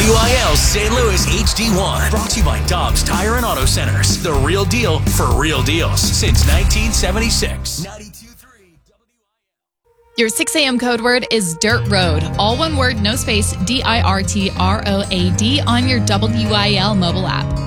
WIL St. Louis HD1. Brought to you by Dobbs Tire and Auto Centers. The real deal for real deals since 1976. 92.3 WIL. Your 6 a.m. code word is Dirt Road. All one word, no space, DIRTROAD on your WIL mobile app.